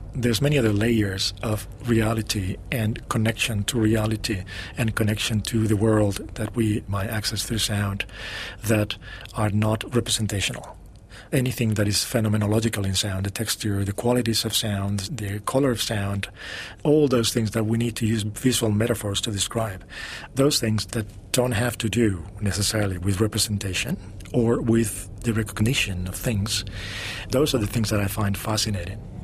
there's many other layers of reality and connection to reality and connection to the world that we might access through sound that are not representational. Anything that is phenomenological in sound, the texture, the qualities of sound, the color of sound, all those things that we need to use visual metaphors to describe, those things that don't have to do necessarily with representation or with the recognition of things, those are the things that I find fascinating.